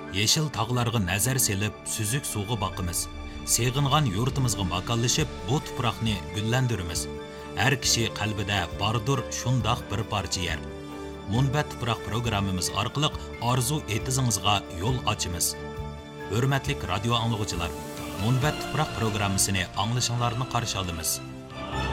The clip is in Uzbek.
Yeşil tağlarga nazar selip, süzük suğu bakımız. Seğingan yurtimizga makanlashib, bu tuproqni gullandiramiz. Har kishi qalbida bordur shundoq bir parcha yer. Munbat tuproq programmamiz orqali orzu etizingizga yo'l ochamiz. Hurmatli radio anglag'uchilar, Munbat tuproq programmasini anglashinglarni qarshi olamiz.